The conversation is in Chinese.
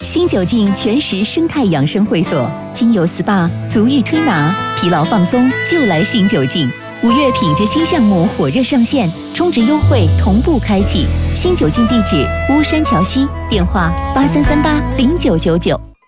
新酒劲全食生态养生会所，精油 SPA、足浴推拿，疲劳放松就来新酒劲。5月品质新项目火热上线，充值优惠同步开启。新酒劲地址：巫山桥西，电话83380999。